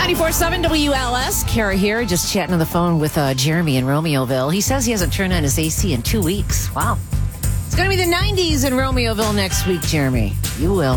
94.7 WLS. Kara here, just chatting on the phone with Jeremy in Romeoville. He says he hasn't turned on his AC in 2 weeks. Wow. It's going to be the 90s in Romeoville next week, Jeremy. You will.